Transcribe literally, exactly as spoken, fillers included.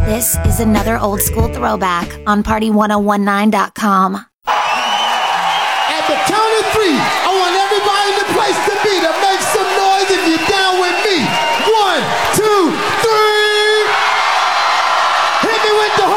This is another old school throwback on party ten nineteen dot com. At the count of three, I want